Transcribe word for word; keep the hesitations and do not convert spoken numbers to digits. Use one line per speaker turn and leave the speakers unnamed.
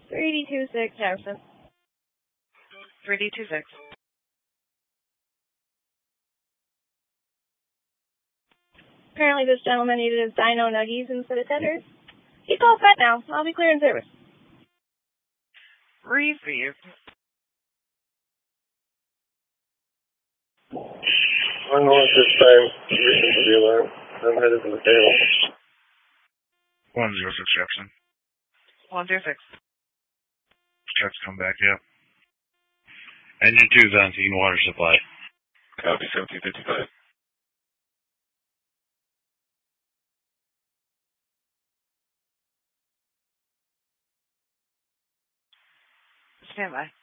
three D two six Jefferson.
three D two six.
Apparently this gentleman needed his dino nuggies instead of tenders. He's all set now. I'll be clearing service.
Receive.
I'm going this time. Listen to the alarm. I'm headed to the table.
one zero six Jefferson.
one zero six.
Trucks come back, yep. Engine two's on scene, water supply.
Copy, seventeen fifty-five.
Stand by.